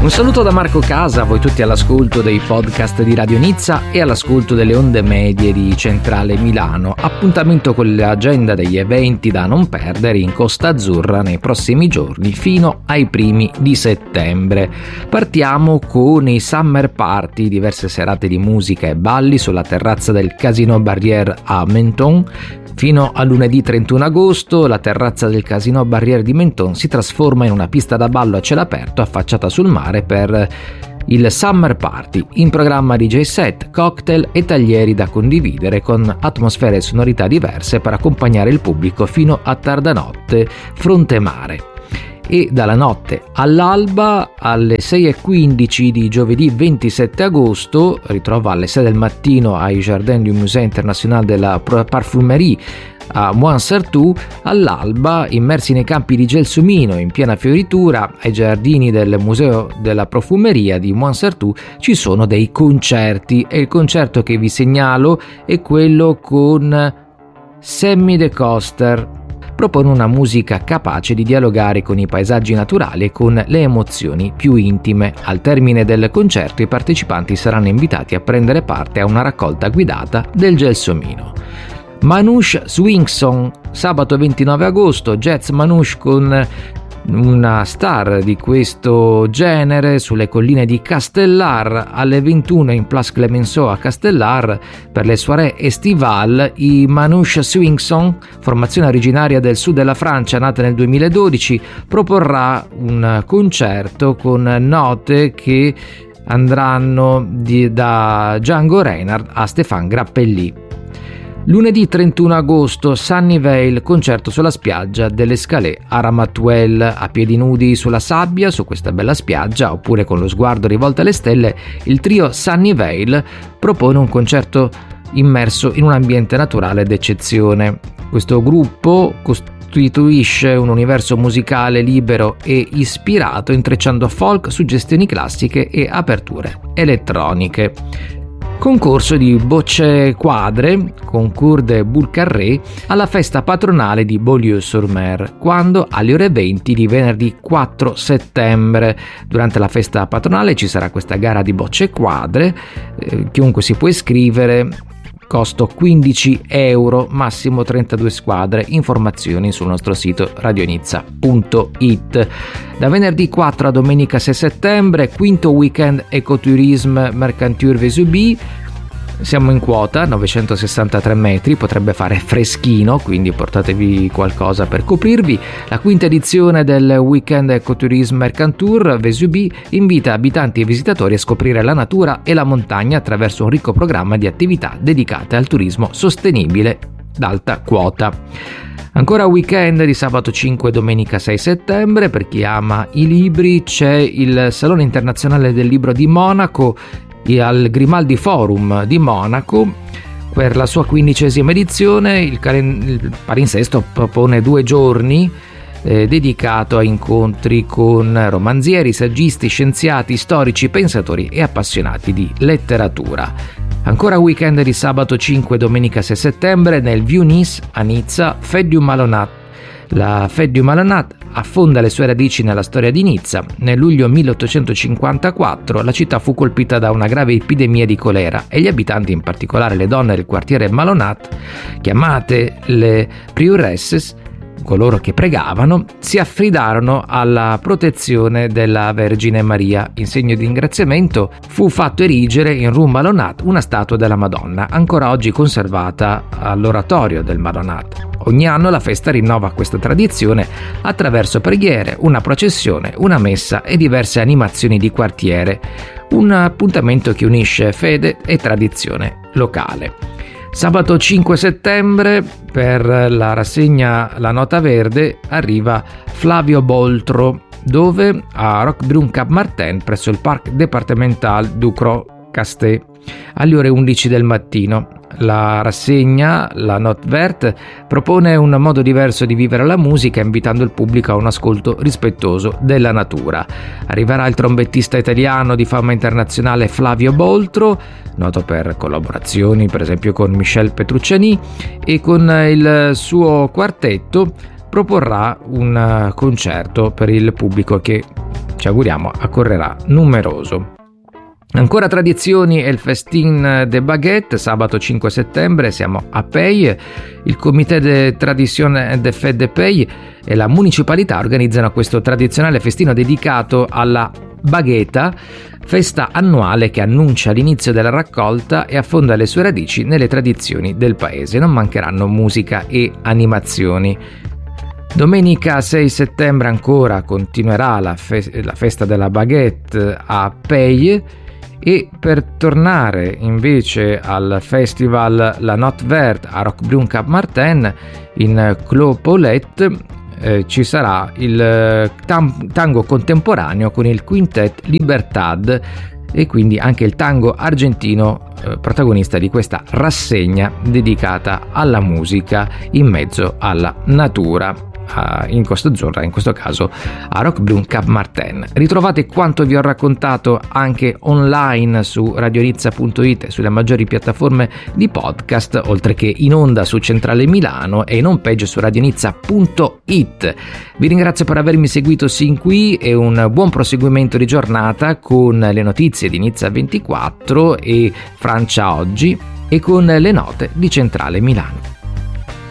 Un saluto da Marco Casa, voi tutti all'ascolto dei podcast di Radio Nizza e all'ascolto delle onde medie di Centrale Milano. Appuntamento con l'agenda degli eventi da non perdere in Costa Azzurra nei prossimi giorni fino ai primi di settembre. Partiamo con i Summer Party, diverse serate di musica e balli sulla terrazza del Casino Barrière a Menton. Fino a lunedì 31 agosto la terrazza del Casino Barrière di Menton si trasforma in una pista da ballo a cielo aperto affacciata sul mare per il Summer Party. In programma DJ set, cocktail e taglieri da condividere con atmosfere e sonorità diverse per accompagnare il pubblico fino a tarda notte fronte mare. E dalla notte all'alba alle 6:15 di giovedì 27 agosto, ritrova alle 6 del mattino ai Jardin du Musée International de la Parfumerie a Montserrat, all'alba immersi nei campi di gelsomino in piena fioritura ai giardini del Museo della Profumeria di Montserrat ci sono dei concerti e il concerto che vi segnalo è quello con Sammy the Coaster. Propone una musica capace di dialogare con i paesaggi naturali e con le emozioni più intime. Al termine del concerto i partecipanti saranno invitati a prendere parte a una raccolta guidata del gelsomino. Manouche Swing Song, sabato 29 agosto, jazz manouche con una star di questo genere sulle colline di Castellar alle 21 in Place Clemenceau a Castellar per le soirée estivale. I Manouche Swing Song, formazione originaria del sud della Francia nata nel 2012, proporrà un concerto con note che andranno da Django Reinhardt a Stéphane Grappelli. Lunedì 31 agosto, Sunnyvale, concerto sulla spiaggia dell'Escalée a Ramatuelle, a piedi nudi sulla sabbia, su questa bella spiaggia, oppure con lo sguardo rivolto alle stelle, il trio Sunnyvale propone un concerto immerso in un ambiente naturale d'eccezione. Questo gruppo costituisce un universo musicale libero e ispirato, intrecciando folk, suggestioni classiche e aperture elettroniche. Concorso di bocce quadre, Concours de Boule Carrée, alla festa patronale di Beaulieu-sur-Mer, quando alle ore 20 di venerdì 4 settembre. Durante la festa patronale ci sarà questa gara di bocce quadre, chiunque si può iscrivere, costo 15 euro, massimo 32 squadre. Informazioni sul nostro sito radionizza.it. Da venerdì 4 a domenica 6 settembre, quinto weekend Ecotourisme Mercanture Vesubie. Siamo in quota, 963 metri, potrebbe fare freschino, quindi portatevi qualcosa per coprirvi. La quinta edizione del Weekend Ecotourisme Mercantour Vesubie invita abitanti e visitatori a scoprire la natura e la montagna attraverso un ricco programma di attività dedicate al turismo sostenibile d'alta quota. Ancora weekend di sabato 5 e domenica 6 settembre, per chi ama i libri c'è il Salone Internazionale del Libro di Monaco al Grimaldi Forum di Monaco. Per la sua 15ª edizione il palinsesto propone 2 giorni dedicato a incontri con romanzieri, saggisti, scienziati, storici, pensatori e appassionati di letteratura. Ancora weekend di sabato 5 e domenica 6 settembre nel Vieux Nice a Nizza, Fête du Malonnat. La Fête du Malonnat affonda le sue radici nella storia di Nizza. Nel luglio 1854 la città fu colpita da una grave epidemia di colera e gli abitanti, in particolare le donne del quartiere Malonnat, chiamate le prioresses, coloro che pregavano, si affidarono alla protezione della Vergine Maria. In segno di ringraziamento fu fatto erigere in Rue Malonnat una statua della Madonna, ancora oggi conservata all'oratorio del Malonnat. Ogni anno la festa rinnova questa tradizione attraverso preghiere, una processione, una messa e diverse animazioni di quartiere, un appuntamento che unisce fede e tradizione locale. Sabato 5 settembre per la rassegna La Nota Verde arriva Flavio Boltro, dove a Roquebrune Cap Martin presso il Parc Départemental du Cros-Castet alle ore 11 del mattino. La rassegna, la Note Verte, propone un modo diverso di vivere la musica, invitando il pubblico a un ascolto rispettoso della natura. Arriverà il trombettista italiano di fama internazionale Flavio Boltro, noto per collaborazioni per esempio con Michel Petrucciani, e con il suo quartetto proporrà un concerto per il pubblico che ci auguriamo accorrerà numeroso. Ancora tradizioni e il Festin de Baguette, sabato 5 settembre siamo a Pei. Il Comité de Tradition de Fête de Pei e la municipalità organizzano questo tradizionale festino dedicato alla baghetta, festa annuale che annuncia l'inizio della raccolta e affonda le sue radici nelle tradizioni del paese. Non mancheranno musica e animazioni. Domenica 6 settembre ancora continuerà la festa della baguette a Pei. E per tornare invece al festival La Notte Verte a Roquebrune Cap Martin in Clos Paulette ci sarà il tango contemporaneo con il Quintet Libertad e quindi anche il tango argentino protagonista di questa rassegna dedicata alla musica in mezzo alla natura in Costa Azzurra, in questo caso a Roquebrune Cap Martin. Ritrovate quanto vi ho raccontato anche online su radionizza.it e sulle maggiori piattaforme di podcast, oltre che in onda su Centrale Milano e in home page su radionizza.it. Vi ringrazio per avermi seguito sin qui e un buon proseguimento di giornata con le notizie di Nizza 24 e Francia Oggi e con le note di Centrale Milano.